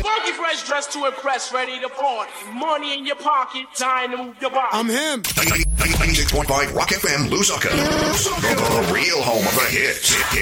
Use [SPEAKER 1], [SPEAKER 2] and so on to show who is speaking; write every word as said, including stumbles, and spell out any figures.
[SPEAKER 1] Funky fresh dressed to impress, ready to party. Money in your pocket, time to move your body.
[SPEAKER 2] I'm him.
[SPEAKER 3] ninety-six point five Rock F M, Lusaka. The real home of the hits.